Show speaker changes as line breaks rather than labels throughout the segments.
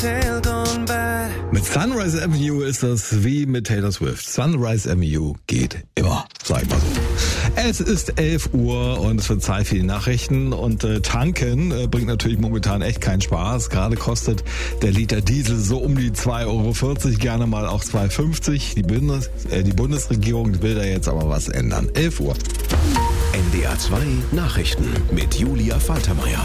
Mit Sunrise Avenue ist das wie mit Taylor Swift. Sunrise Avenue geht immer, sag ich mal so. Es ist 11 Uhr und es wird Zeit für die Nachrichten und tanken bringt natürlich momentan echt keinen Spaß. Gerade kostet der Liter Diesel so um die 2,40 €, gerne mal auch 2,50 €. Die Bundesregierung will da jetzt aber was ändern. 11 Uhr.
NDR 2 Nachrichten mit Julia Faltermeier.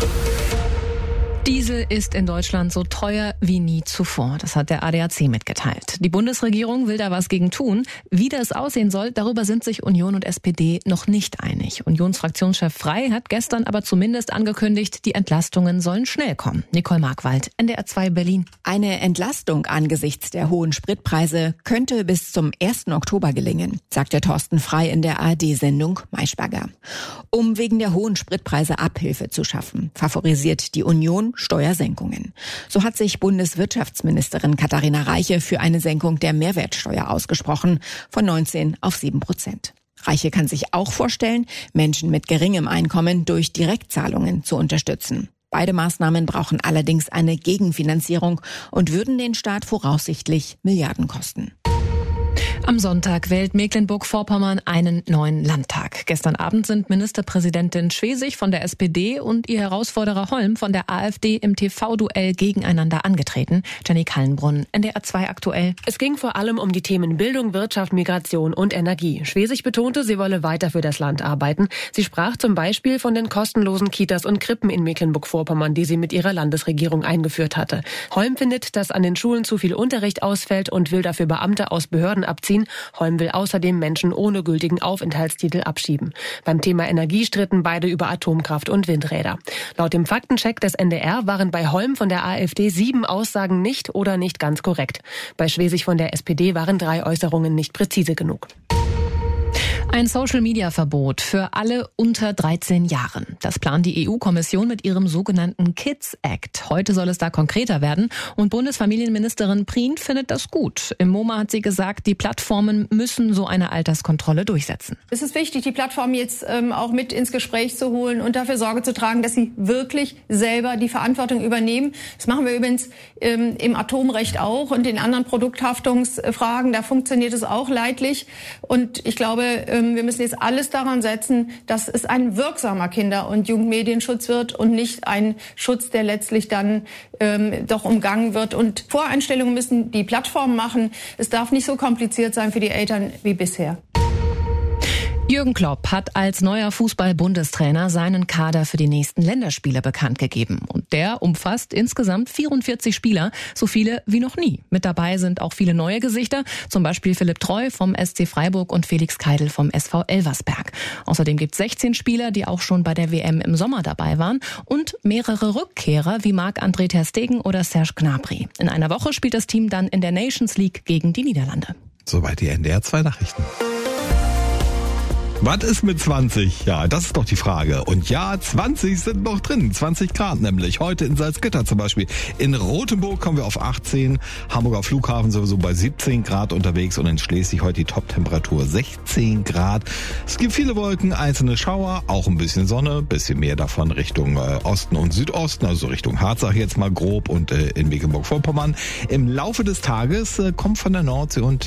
Diesel ist in Deutschland so teuer wie nie zuvor. Das hat der ADAC mitgeteilt. Die Bundesregierung will da was gegen tun. Wie das aussehen soll, darüber sind sich Union und SPD noch nicht einig. Unionsfraktionschef Frey hat gestern aber zumindest angekündigt, die Entlastungen sollen schnell kommen. Nicole Markwald, NDR 2 Berlin.
Eine Entlastung angesichts der hohen Spritpreise könnte bis zum 1. Oktober gelingen, sagte Thorsten Frey in der ARD-Sendung Maischberger. Um wegen der hohen Spritpreise Abhilfe zu schaffen, favorisiert die Union Steuersenkungen. So hat sich Bundeswirtschaftsministerin Katharina Reiche für eine Senkung der Mehrwertsteuer ausgesprochen, von 19 auf 7%. Reiche kann sich auch vorstellen, Menschen mit geringem Einkommen durch Direktzahlungen zu unterstützen. Beide Maßnahmen brauchen allerdings eine Gegenfinanzierung und würden den Staat voraussichtlich Milliarden kosten.
Am Sonntag wählt Mecklenburg-Vorpommern einen neuen Landtag. Gestern Abend sind Ministerpräsidentin Schwesig von der SPD und ihr Herausforderer Holm von der AfD im TV-Duell gegeneinander angetreten. Jenny Kallenbrunn, NDR 2 aktuell.
Es ging vor allem um die Themen Bildung, Wirtschaft, Migration und Energie. Schwesig betonte, sie wolle weiter für das Land arbeiten. Sie sprach zum Beispiel von den kostenlosen Kitas und Krippen in Mecklenburg-Vorpommern, die sie mit ihrer Landesregierung eingeführt hatte. Holm findet, dass an den Schulen zu viel Unterricht ausfällt und will dafür Beamte aus Behörden abziehen. Holm will außerdem Menschen ohne gültigen Aufenthaltstitel abschieben. Beim Thema Energie stritten beide über Atomkraft und Windräder. Laut dem Faktencheck des NDR waren bei Holm von der AfD 7 Aussagen nicht oder nicht ganz korrekt. Bei Schwesig von der SPD waren 3 Äußerungen nicht präzise genug.
Ein Social-Media-Verbot für alle unter 13 Jahren. Das plant die EU-Kommission mit ihrem sogenannten Kids Act. Heute soll es da konkreter werden und Bundesfamilienministerin Prien findet das gut. Im MoMA hat sie gesagt, die Plattformen müssen so eine Alterskontrolle durchsetzen.
Es ist wichtig, die Plattformen jetzt auch mit ins Gespräch zu holen und dafür Sorge zu tragen, dass sie wirklich selber die Verantwortung übernehmen. Das machen wir übrigens im Atomrecht auch und in anderen Produkthaftungsfragen. Da funktioniert es auch leidlich. Und ich glaube, wir müssen jetzt alles daran setzen, dass es ein wirksamer Kinder- und Jugendmedienschutz wird und nicht ein Schutz, der letztlich dann doch umgangen wird. Und Voreinstellungen müssen die Plattformen machen. Es darf nicht so kompliziert sein für die Eltern wie bisher.
Jürgen Klopp hat als neuer Fußball-Bundestrainer seinen Kader für die nächsten Länderspiele bekannt gegeben. Und der umfasst insgesamt 44 Spieler, so viele wie noch nie. Mit dabei sind auch viele neue Gesichter, zum Beispiel Philipp Treu vom SC Freiburg und Felix Keidel vom SV Elversberg. Außerdem gibt es 16 Spieler, die auch schon bei der WM im Sommer dabei waren und mehrere Rückkehrer wie Marc-André ter Stegen oder Serge Gnabry. In einer Woche spielt das Team dann in der Nations League gegen die Niederlande.
Soweit die NDR 2 Nachrichten. Was ist mit 20? Ja, das ist doch die Frage. Und ja, 20 sind noch drin. 20 Grad nämlich. Heute in Salzgitter zum Beispiel. In Rothenburg kommen wir auf 18. Hamburger Flughafen sowieso bei 17 Grad unterwegs. Und in Schleswig heute die Top-Temperatur 16 Grad. Es gibt viele Wolken, einzelne Schauer, auch ein bisschen Sonne. Bisschen mehr davon Richtung Osten und Südosten. Also Richtung Harz, sag ich jetzt mal grob. Und in Mecklenburg-Vorpommern. Im Laufe des Tages kommt von der Nordsee und